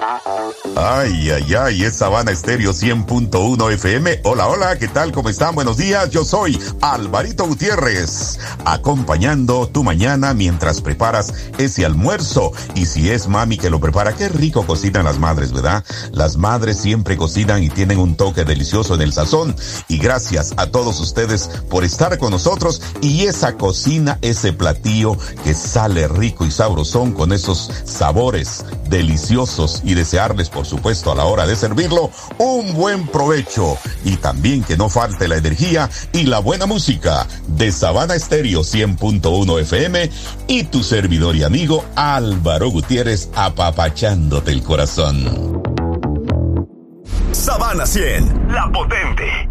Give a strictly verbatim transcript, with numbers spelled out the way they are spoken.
Ay, ay, ay, es Sabana Estéreo cien punto uno F M. Hola, hola, ¿qué tal? ¿Cómo están? Buenos días, yo soy Alvarito Gutiérrez, acompañando tu mañana mientras preparas ese almuerzo. Y si es mami que lo prepara, qué rico cocinan las madres, ¿verdad? Las madres siempre cocinan y tienen un toque delicioso en el sazón. Y gracias a todos ustedes por estar con nosotros. Y esa cocina, ese platillo que sale rico y sabrosón con esos sabores deliciosos, y desearles, por supuesto, a la hora de servirlo, un buen provecho, y también que no falte la energía y la buena música de Sabana Estéreo cien punto uno F M y tu servidor y amigo Álvaro Gutiérrez, apapachándote el corazón. Sabana cien, la potente.